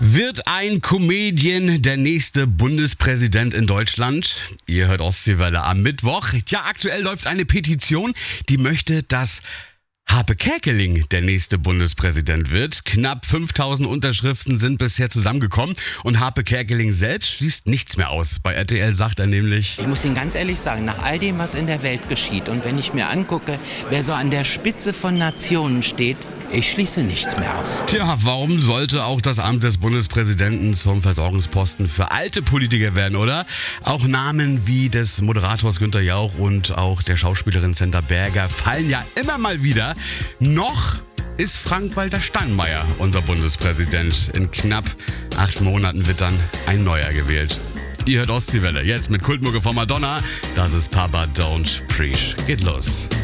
Wird ein Comedian der nächste Bundespräsident in Deutschland? Ihr hört Ostseewelle am Mittwoch. Tja, aktuell läuft eine Petition, die möchte, dass Harpe Kerkeling der nächste Bundespräsident wird. Knapp 5000 Unterschriften sind bisher zusammengekommen und Harpe Kerkeling selbst schließt nichts mehr aus. Bei RTL sagt er nämlich: Ich muss Ihnen ganz ehrlich sagen, nach all dem, was in der Welt geschieht und wenn ich mir angucke, wer so an der Spitze von Nationen steht, ich schließe nichts mehr aus. Tja, warum sollte auch das Amt des Bundespräsidenten zum Versorgungsposten für alte Politiker werden, oder? Auch Namen wie des Moderators Günther Jauch und auch der Schauspielerin Senta Berger fallen ja immer mal wieder. Noch ist Frank-Walter Steinmeier unser Bundespräsident. In knapp 8 Monaten wird dann ein neuer gewählt. Ihr hört Ostseewelle, jetzt mit Kultmucke von Madonna. Das ist Papa Don't Preach. Geht los.